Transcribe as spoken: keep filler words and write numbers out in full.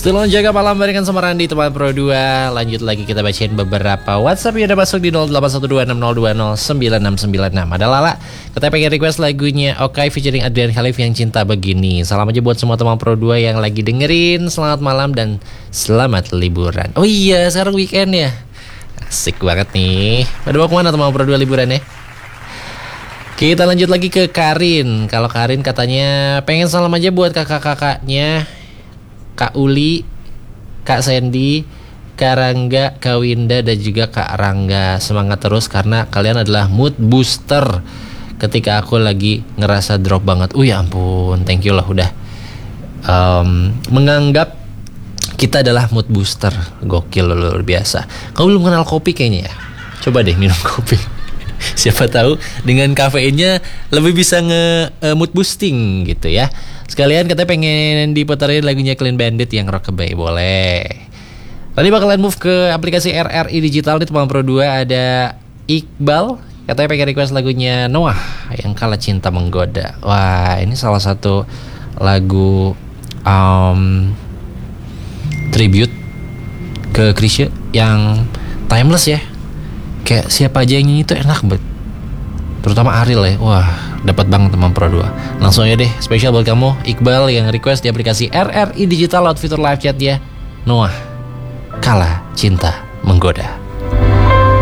Setelah jaga malam barengan sama Randi teman Pro dua. Lanjut lagi kita bacain beberapa WhatsApp yang udah masuk di nol delapan satu dua enam nol dua nol sembilan enam sembilan enam. Ada Lala, kita pengen request lagunya Okai featuring Adrian Khalif yang Cinta Begini. Salam aja buat semua teman Pro dua yang lagi dengerin. Selamat malam dan selamat liburan. Oh iya, sekarang weekend ya. Asik banget nih. Pada mau kemana teman Pro dua liburan ya? Kita lanjut lagi ke Karin. Kalau Karin katanya pengen salam aja buat kakak-kakaknya, Kak Uli, Kak Sandy, Kak Rangga, Kak Winda, dan juga Kak Rangga. Semangat terus karena kalian adalah mood booster ketika aku lagi ngerasa drop banget. Oh ya ampun, thank you lah udah um, menganggap kita adalah mood booster. Gokil, luar biasa. Kamu belum kenal kopi kayaknya ya? Coba deh minum kopi. Siapa tahu dengan kafeinnya lebih bisa nge uh, mood boosting gitu ya. Sekalian katanya pengen diputerin lagunya Clean Bandit yang Rockabye. Boleh. Tadi bakalan move ke aplikasi R R I Digital nih teman Pro dua. Ada Iqbal katanya pengen request lagunya Noah yang Kala Cinta Menggoda. Wah, ini salah satu lagu um, tribute ke Chrisye yang timeless ya. Kayak siapa aja yang nyanyi itu enak banget. Terutama Ariel ya. Wah, dapat banget teman Pro dua. Langsung aja deh, spesial buat kamu Iqbal yang request di aplikasi R R I Digital lewat fitur live chat ya. Noah, Kala Cinta Menggoda.